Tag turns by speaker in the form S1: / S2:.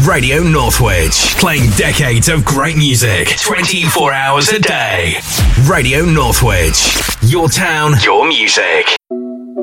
S1: Radio Northwich, playing decades of great music, 24 hours a day. Radio Northwich, your town, your music.